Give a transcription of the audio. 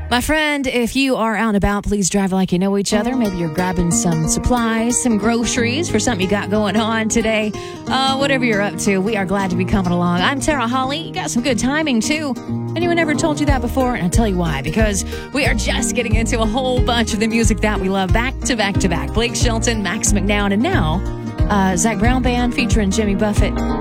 My friend, if you are out and about, please drive like you know each other. Maybe you're grabbing some supplies, some groceries for something you got going on today. Whatever you're up to, we are glad to be coming along. I'm Tara Holly. You got some good timing, too. Anyone ever told you that before? And I'll tell you why. Because we are just getting into a whole bunch of the music that we love back to back to back. Blake Shelton, Max McNown, and now Zach Brown Band featuring Jimmy Buffett.